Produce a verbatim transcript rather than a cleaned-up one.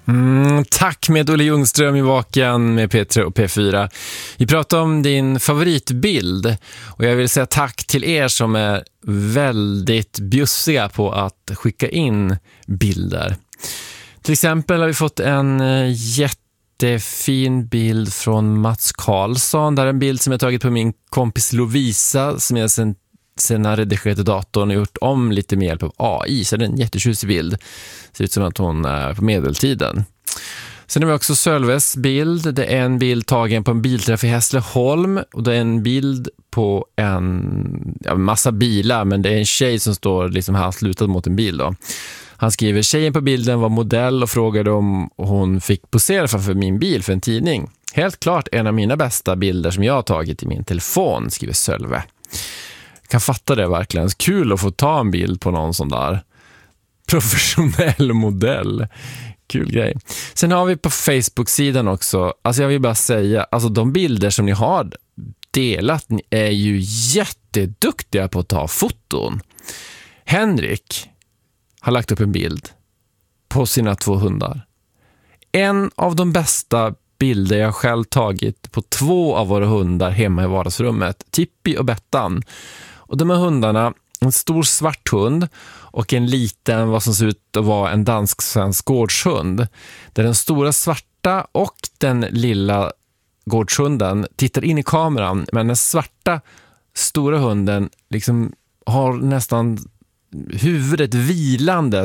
Mm, tack med Olle Ljungström i Vaken med P tre och P fyra. Vi pratar om din favoritbild och jag vill säga tack till er som är väldigt bjussiga på att skicka in bilder. Till exempel har vi fått en jättefin bild från Mats Karlsson. Det är en bild som jag tagit på min kompis Lovisa som jag sen Sen har redigerat i datorn och gjort om lite med hjälp av A I. Så det är en jättetjusig bild. Ser ut som att hon är på medeltiden. Sen har vi också Sölves bild. Det är en bild tagen på en bilträff i Hässleholm. Och det är en bild på en ja, massa bilar. Men det är en tjej som står liksom halslutad mot en bil då. Han skriver, tjejen på bilden var modell och frågade om hon fick posera framför min bil för en tidning. Helt klart en av mina bästa bilder som jag har tagit i min telefon, skriver Sölve. Kan fatta det verkligen. Kul att få ta en bild på någon sån där professionell modell. Kul grej. Sen har vi på Facebook-sidan också, alltså jag vill bara säga, alltså de bilder som ni har delat, ni är ju jätteduktiga på att ta foton. Henrik har lagt upp en bild på sina två hundar. En av de bästa bilder jag själv tagit på två av våra hundar hemma i vardagsrummet, Tippi och Bettan. Och de här hundarna, en stor svart hund och en liten, vad som ser ut att vara en dansk-svensk gårdshund. Där den stora svarta och den lilla gårdshunden tittar in i kameran, men den svarta stora hunden liksom har nästan huvudet vilande